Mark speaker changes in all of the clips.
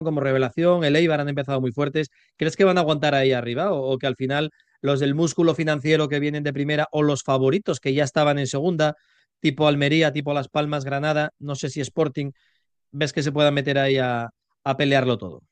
Speaker 1: como revelación, el Eibar han empezado muy fuertes. ¿Crees que van a aguantar ahí arriba o que al final los del músculo financiero que vienen de primera o los favoritos que ya estaban en segunda, tipo Almería, tipo Las Palmas, Granada, no sé si Sporting, ves que se puedan meter ahí a pelearlo todo?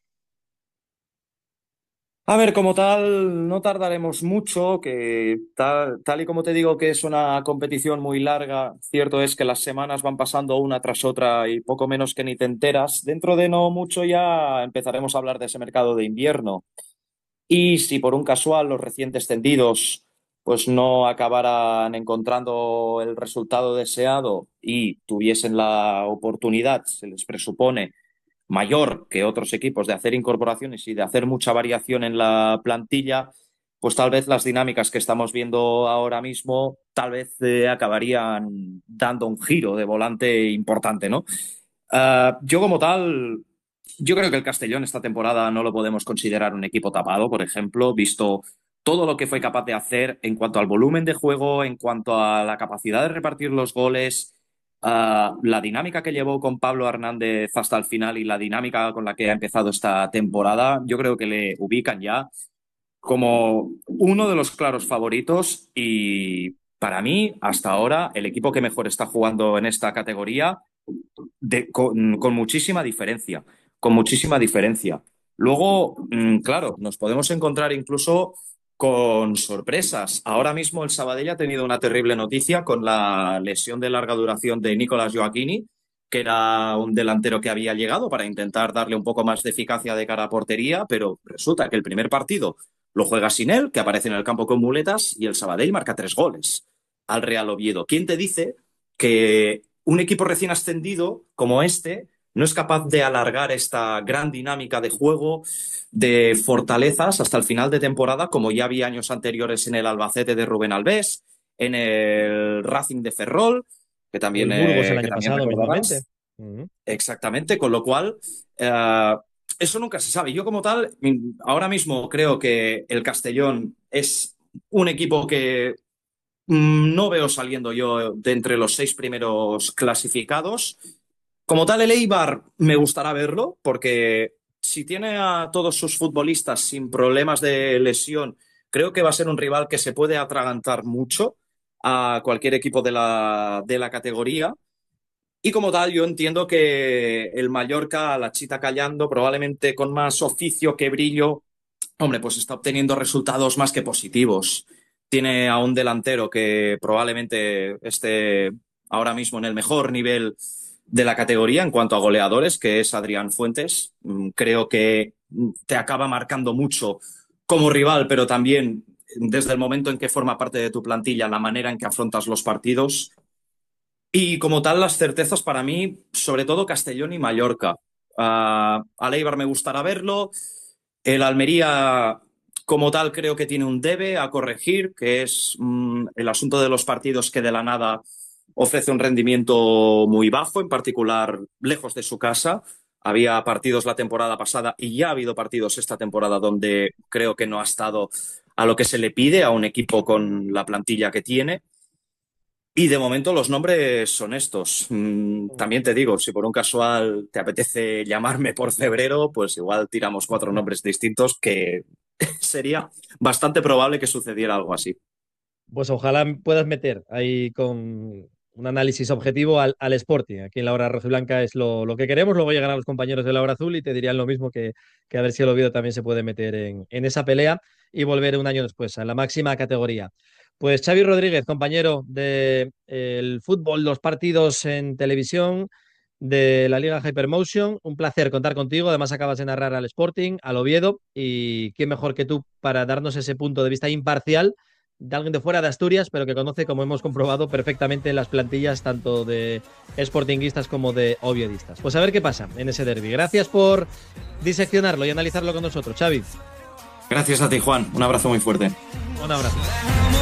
Speaker 2: A ver, como tal, no tardaremos mucho, que tal y como te digo que es una competición muy larga, cierto es que las semanas van pasando una tras otra y poco menos que ni te enteras. Dentro de no mucho ya empezaremos a hablar de ese mercado de invierno. Y si por un casual los recién descendidos pues no acabaran encontrando el resultado deseado y tuviesen la oportunidad, se les presupone mayor que otros equipos de hacer incorporaciones y de hacer mucha variación en la plantilla, pues tal vez las dinámicas que estamos viendo ahora mismo tal vez acabarían dando un giro de volante importante, ¿no? Yo como tal, yo creo que el Castellón esta temporada no lo podemos considerar un equipo tapado, por ejemplo, visto todo lo que fue capaz de hacer en cuanto al volumen de juego, en cuanto a la capacidad de repartir los goles, la dinámica que llevó con Pablo Hernández hasta el final y la dinámica con la que ha empezado esta temporada, yo creo que le ubican ya como uno de los claros favoritos y para mí, hasta ahora, el equipo que mejor está jugando en esta categoría con muchísima diferencia, con muchísima diferencia. Luego, claro, nos podemos encontrar incluso con sorpresas. Ahora mismo el Sabadell ha tenido una terrible noticia con la lesión de larga duración de Nicolás Joaquini, que era un delantero que había llegado para intentar darle un poco más de eficacia de cara a portería, pero resulta que el primer partido lo juega sin él, que aparece en el campo con muletas, y el Sabadell marca 3 goles al Real Oviedo. ¿Quién te dice que un equipo recién ascendido como este no es capaz de alargar esta gran dinámica de juego, de fortalezas hasta el final de temporada, como ya había años anteriores en el Albacete de Rubén Alves, en el Racing de Ferrol,
Speaker 1: O el Burgos el
Speaker 2: que
Speaker 1: año
Speaker 2: también
Speaker 1: pasado mismamente.
Speaker 2: recordarás? Exactamente, con lo cual, eh, eso nunca se sabe. Yo como tal, ahora mismo creo que el Castellón es un equipo que no veo saliendo yo de entre los 6 primeros clasificados. Como tal, el Eibar me gustará verlo, porque si tiene a todos sus futbolistas sin problemas de lesión, creo que va a ser un rival que se puede atragantar mucho a cualquier equipo de la categoría. Y como tal, yo entiendo que el Mallorca, la chita callando, probablemente con más oficio que brillo, hombre, pues está obteniendo resultados más que positivos. Tiene a un delantero que probablemente esté ahora mismo en el mejor nivel de la categoría en cuanto a goleadores, que es Adrián Fuentes. Creo que te acaba marcando mucho como rival, pero también desde el momento en que forma parte de tu plantilla, la manera en que afrontas los partidos. Y como tal, las certezas para mí, sobre todo Castellón y Mallorca. Al Eibar me gustará verlo. El Almería, como tal, creo que tiene un debe a corregir, que es el asunto de los partidos que de la nada ofrece un rendimiento muy bajo, en particular lejos de su casa. Había partidos la temporada pasada y ya ha habido partidos esta temporada donde creo que no ha estado a lo que se le pide a un equipo con la plantilla que tiene. Y de momento los nombres son estos. También te digo, si por un casual te apetece llamarme por febrero, pues igual tiramos 4 nombres distintos, que sería bastante probable que sucediera algo así.
Speaker 1: Pues ojalá puedas meter ahí con un análisis objetivo al Sporting. Aquí en la hora rojiblanca es lo que queremos. Luego llegarán los compañeros de la hora azul y te dirían lo mismo que a ver si el Oviedo también se puede meter en esa pelea y volver un año después a la máxima categoría. Pues Xavi Rodríguez, compañero del fútbol, los partidos en televisión de la Liga Hypermotion, un placer contar contigo. Además acabas de narrar al Sporting, al Oviedo y qué mejor que tú para darnos ese punto de vista imparcial de alguien de fuera de Asturias, pero que conoce, como hemos comprobado, perfectamente las plantillas tanto de sportinguistas como de oviedistas. Pues a ver qué pasa en ese derby. Gracias por diseccionarlo y analizarlo con nosotros, Xavi.
Speaker 2: Gracias a ti, Juan. Un abrazo muy fuerte.
Speaker 1: Un abrazo.